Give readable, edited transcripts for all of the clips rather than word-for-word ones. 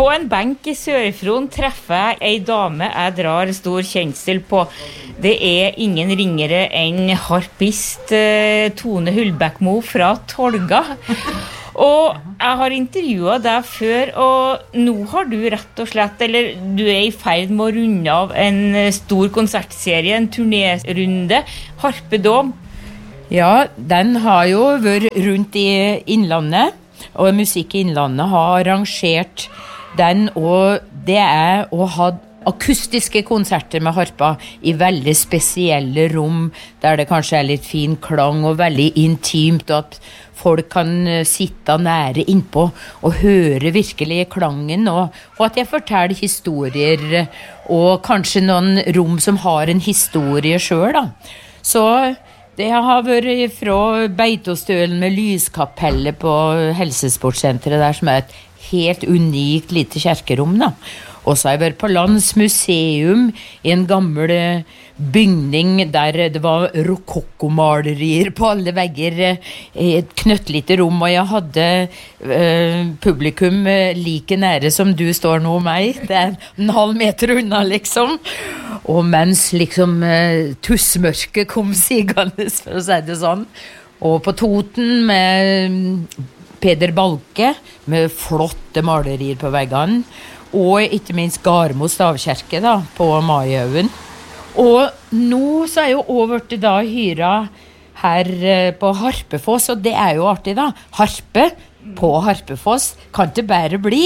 På en benk I Sør-Fron treffer jeg en dame jeg drar stor kjensel på. Det ingen ringere enn harpist Tone Hullbækmo fra Tolga. Og jeg har intervjuet deg før, og nå har du rett og slett, eller du I ferd med å runde av en stor konsertserie, en turnérunde, Harpedom. Ja, den har jo vært rundt I Innlandet, og Musikk I Innlandet har arrangert den, og det å ha akustiske konserter med harpa I veldig spesielle rom, der det kanskje litt fin klang og veldig intimt, og at folk kan sitte nære innpå og høre virkelig klangen, og at jeg forteller historier, og kanskje noen rom som har en historie selv da. Så det har vært fra Beitostølen med lyskapellet på Helsesportsenteret der, som et helt unikt lite kjerkerom da. Og så har jeg vært på Landsmuseum I en gammel bygning der det var rokokkomalerier på alle vegger I et knøttlite rom, og jeg hadde publikum like nære som du står nå meg. Det en halv meter unna liksom. Og mens liksom tussmørket kom sigende, for å si det sånn. Og på Toten med Peder Balke med flotte malerier på veggene. Og ikke minst Garmo stavkirke da, på Maihaugen. Og nå så jeg jo over til da hyra her på Harpefoss, og det jo artig da. Harpe på Harpefoss kan ikke bare bli.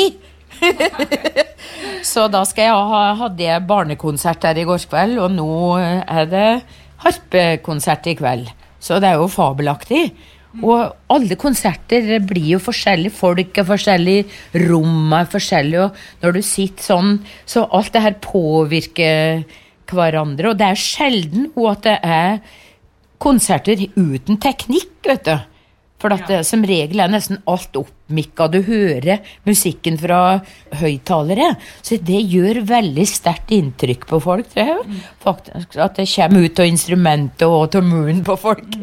Så da skal jeg hadde jeg barnekonsert her I går kveld, og nå det harpekonsert I kveld. Så det jo fabelaktig. Og alle konserter blir jo forskjellige, folk forskjellige, rom forskjellige, og når du sitter sånn, så alt det her påvirker hverandre, og det sjelden at det konserter uten teknikk, vet du. For at det som regel nesten alt oppmikket, du hører musikken fra høyttalere, så det gjør veldig sterkt inntrykk på folk, tror jeg. Faktisk, at det kommer ut av instrumentet og av munnen på folk.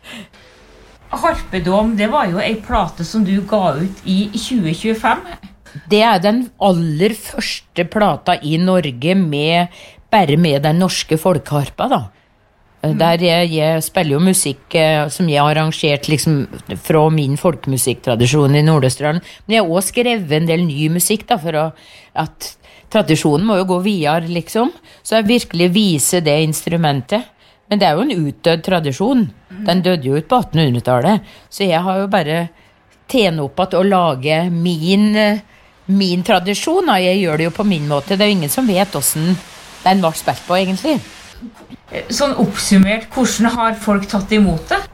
Harpedom, det var jo en plate som du ga ut I 2025. Det den aller første plata I Norge bare med den norske folkeharpa da. Der jeg spiller jo musikk som jeg har arrangert liksom, fra min folkemusikktradisjon I Nord-Østerdalen. Men jeg har også skrevet en del ny musikk da, for at tradisjonen må jo gå videre liksom. Så jeg virkelig viser det instrumentet. Men det jo en utdødd tradisjon. Den døde jo ut på 1800-tallet. Så jeg har jo bare tjent opp at å lage min tradisjon. Jeg gjør det jo på min måte. Det jo ingen som vet hvordan den var spilt på, egentlig. Sånn oppsummert, hvordan har folk tatt imot det?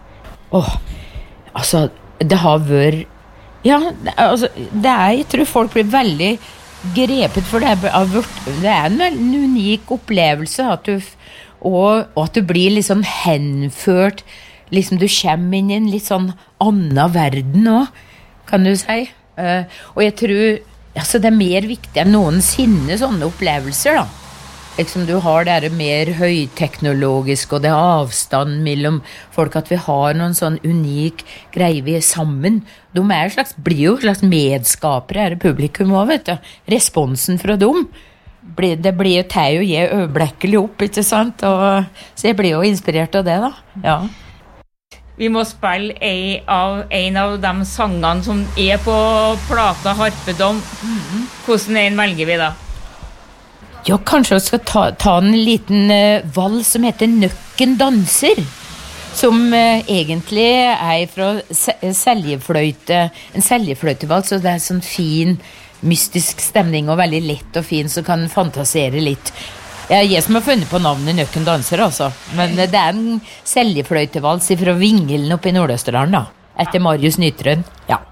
Altså, det har vært... Ja, altså, jeg tror folk blir veldig grepet, for det en unik opplevelse at du... Og at du blir litt sånn henført, liksom du kommer inn I en litt sånn annen verden også, kan du si. Og jeg tror, altså det mer viktig enn noensinne sånne opplevelser da. Liksom du har det mer høyteknologisk, og det avstand mellom folk, at vi har noen sånn unik greie vi sammen. De blir jo slags medskapere her I publikum også, vet du. Responsen fra dem. Det blir jo teg å gi øyeblekkelig opp, ikke sant? Så jeg blir jo inspirert av det da, ja. Vi må spille en av de sangene som på plata Harpedom. Hvordan velger vi da? Ja, kanskje vi skal ta en liten vals som heter Nøkken danser, som egentlig fra seljefløyte, en seljefløytevals, og det sånn fin mystisk stemning og veldig lett og fin, så kan fantasere litt. Jeg som har funnet på navnet Nøkken danser, altså. Men det en seljefløytevals fra Vingelen oppe I Nord-Østerdalen, da. Etter Marius Nytrøen, ja.